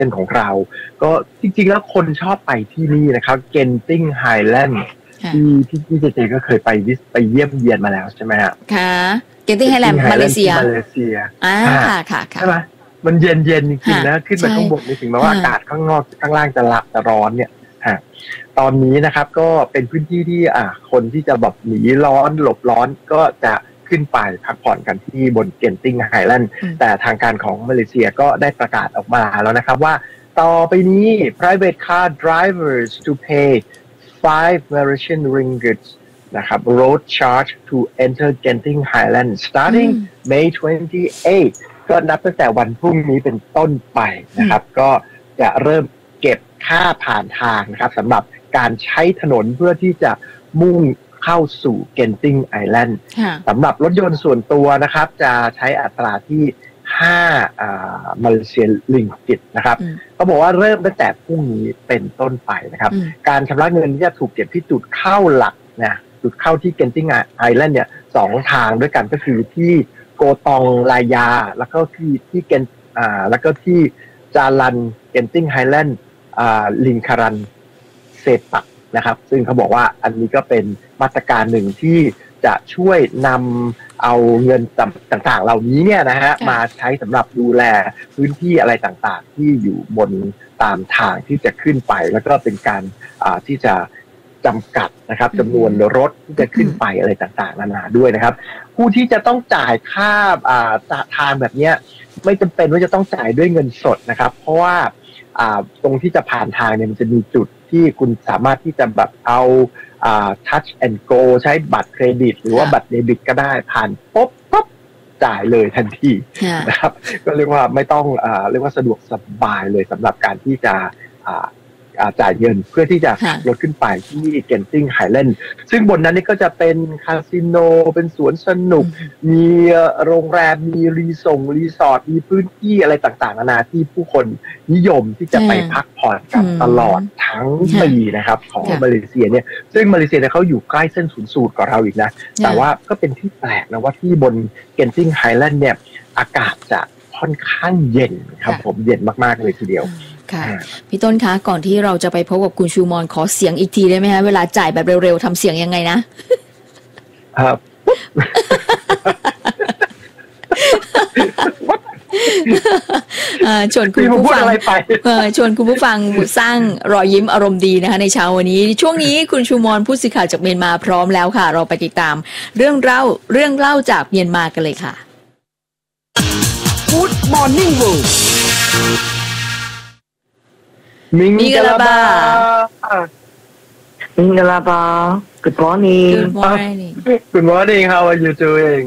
เป็นของเราก็จริงๆแล้วคนชอบไปที่นี่นะครับ Genting Highland ที่เจก็เคยไปเยี่ยมเยียนมาแล้วใช่ไหมฮะค่ะเกนติ้งไฮแลนด์มาเลเซียค่ะใช่ไหมมันเย็นจริงๆนะขึ้นไปข้างบนนี่ถึงแม้ว่าอากาศข้างนอกข้างล่างจะร้อนเนี่ยตอนนี้นะครับก็เป็นพื้นที่ที่คนที่จะแบบหนีร้อนหลบร้อนก็จะขึ้นไปพักผ่อนกันที่บนเกนติ้งไฮแลนด์แต่ทางการของมาเลเซียก็ได้ประกาศออกมาแล้วนะครับว่าต่อไปนี้ private car drivers to pay 5 Malaysian ringgit นะครับ road charge to enter Genting Highland starting May 28 ก็นับตั้งแต่วันพรุ่งนี้เป็นต้นไปนะครับก็จะเริ่มเก็บค่าผ่านทางนะครับสำหรับการใช้ถนนเพื่อที่จะมุ่งเข้าสู่ Genting Island สำหรับรถยนต์ส่วนตัวนะครับจะใช้อัตราที่5มาเลเซียริงกิตนะครับเขาบอกว่าเริ่มตั้งแต่พรุ่งนี้เป็นต้นไปนะครับการชำระเงินที่จะถูกเก็บที่จุดเข้าหลักนะจุดเข้าที่ Genting Island เนี่ย2ทางด้วยกันก็คือที่โกตองลายาแล้วก็ที่แล้วก็ที่จารัน Genting Highland ลิงคารันเซปักนะครับซึ่งเขาบอกว่าอันนี้ก็เป็นมาตรการหนึ่งที่จะช่วยนำเอาเงินต่างๆเหล่านี้เนี่ยนะฮะมาใช้สำหรับดูแลพื้นที่อะไรต่างๆที่อยู่บนตามทางที่จะขึ้นไปแล้วก็เป็นการที่จะจำกัดนะครับจำนวนรถที่จะขึ้นไปอะไรต่างๆนานาด้วยนะครับผู้ที่จะต้องจ่ายค่าทางแบบนี้ไม่จำเป็นว่าจะต้องจ่ายด้วยเงินสดนะครับเพราะว่าตรงที่จะผ่านทางเนี่ยมันจะมีจุดที่คุณสามารถที่จะแบบเอาtouch and go ใช้บัตรเครดิตหรือว่าบัตรเดบิตก็ได้ผ่านปุ๊บจ่ายเลยทันทีนะครับก็เรียกว่าไม่ต้องเรียกว่าสะดวกสบายเลยสำหรับการที่จะจ่ายเงินเพื่อที่จะขับรถขึ้นไปที่ Genting Highland ซึ่งบนนั้นนี่ก็จะเป็นคาสิโนเป็นสวนสนุกมีโรงแรมมีรีสอร์ทมีพื้นที่อะไรต่างๆนานาที่ผู้คนนิยมที่จะไปพักผ่อนกันตลอดทั้งปีนะครับของมาเลเซียเนี่ยซึ่งมาเลเซียเนี่ยเขาอยู่ใกล้เส้นศูนย์สูตรกับเราอีกนะแต่ว่าก็เป็นที่แปลกนะว่าที่บน Genting Highland เนี่ยอากาศจะค่อนข้างเย็นครับผมเย็นมากๆเลยทีเดียวค่ะพี่ต้นคะก่อนที่เราจะไปพบกับคุณชูมอนขอเสียงอีกทีได้ไหมคะเวลาจ่ายแบบเร็วๆทำเสียงยังไงนะครับชวนคุณผู้ฟังชวนคุณผู้ฟังสร้างรอยยิ้มอารมณ์ดีนะคะในเช้าวันนี้ช่วงนี้คุณชูมอนผู้สื่อข่าวจากเมียนมาพร้อมแล้วค่ะเราไปติดตามเรื่องเล่าจากเมียนมากันเลยค่ะ Good Morning World Mingalaba. Good morning. Good morning. Good morning. How are you doing?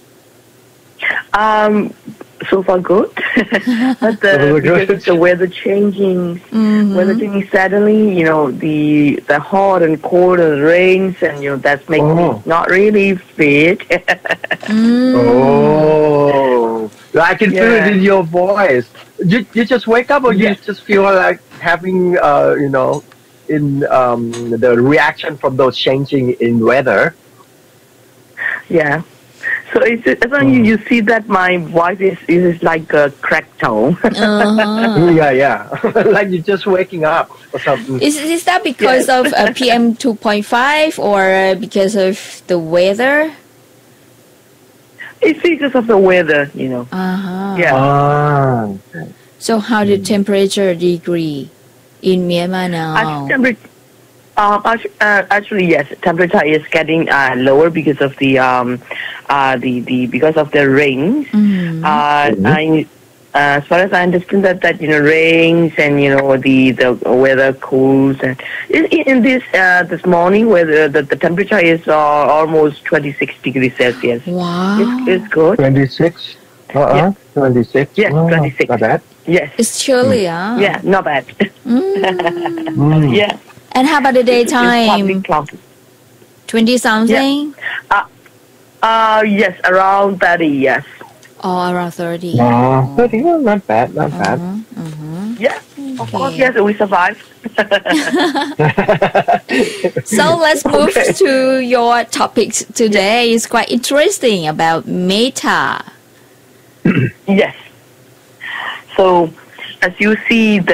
So far good. But because the weather changing suddenly, the hot and cold and rains, and that's making me not really fit. Oh, I can feel it in your voice. You just wake up, or you just feel like having in the reaction from those changing in weather. Yeah. So as long as you see that my voice is like a cracked tone. Yeah. Like you're just waking up or something. Is that because of PM 2.5 or because of the weather? It's because of the weather, Yeah. So how the temperature degree in Myanmar now? Actually, yes. Temperature is getting lower because of the because of the rains. As far as I understand that rains and the weather cools, and in this morning where the temperature is almost 26 degrees Celsius. Wow, it's good. 26. 26. Yes, 26. Not bad. Yes. It's chilly, huh? Yeah, not bad. Yeah. And how about the daytime? 20 something? Yes, around 30. Yes. Oh, around 30. 30. Not bad. Yeah. Of course, yes, we survive. So let's move to your topics today. It's quite interesting about Meta. Yes. So as you see